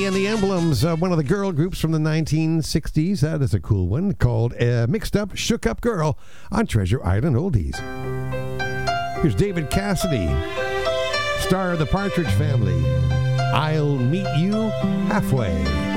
Eddie and the Emblems, one of the girl groups from the 1960s. That is a cool one, called Mixed Up, Shook Up Girl on Treasure Island Oldies. Here's David Cassidy, star of the Partridge Family. I'll Meet You Halfway.